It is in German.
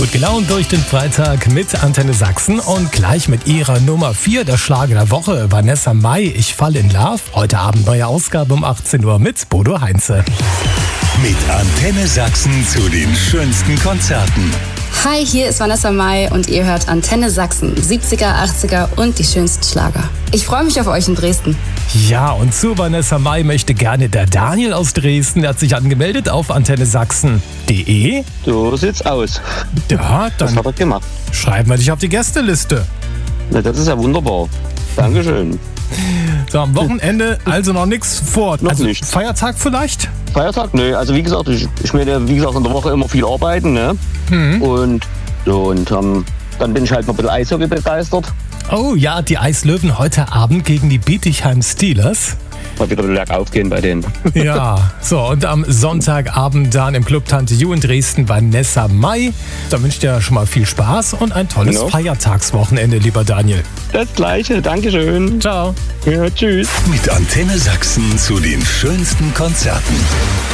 Gut gelaunt durch den Freitag mit Antenne Sachsen und gleich mit ihrer Nummer 4 der Schlager der Woche, Vanessa Mai, Ich fall in Love. Heute Abend neue Ausgabe um 18 Uhr mit Bodo Heinze. Mit Antenne Sachsen zu den schönsten Konzerten. Hi, hier ist Vanessa Mai und ihr hört Antenne Sachsen, 70er, 80er und die schönsten Schlager. Ich freue mich auf euch in Dresden. Ja, und zu Vanessa Mai möchte gerne der Daniel aus Dresden. Der hat sich angemeldet auf antennesachsen.de. So sieht's aus. Ja, Das dann hat er gemacht. schreiben wir dich auf die Gästeliste. Na, das ist ja wunderbar. Dankeschön. So, am Wochenende also noch nichts vor. Noch Also nicht. Feiertag vielleicht? Feiertag? Nö, also wie gesagt, ich werde, wie gesagt, in der Woche immer viel arbeiten, ne? Und dann bin ich halt noch ein bisschen Eishockey begeistert. Oh ja, die Eislöwen heute Abend gegen die Bietigheim Steelers. Mal wieder bergauf gehen bei denen. Ja, so und am Sonntagabend dann im Club Tante Ju in Dresden Vanessa Mai. Da wünsche ich dir schon mal viel Spaß und ein tolles Genau. Feiertagswochenende, lieber Daniel. Das Gleiche, Dankeschön. Ciao. Ja, tschüss. Mit Antenne Sachsen zu den schönsten Konzerten.